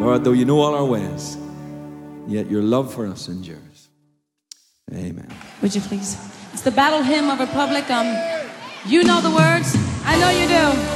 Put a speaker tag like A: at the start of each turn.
A: Lord, though you know all our ways, yet your love for us endures. Amen.
B: Would you please? It's the Battle Hymn of Republic. You know the words. I know you do.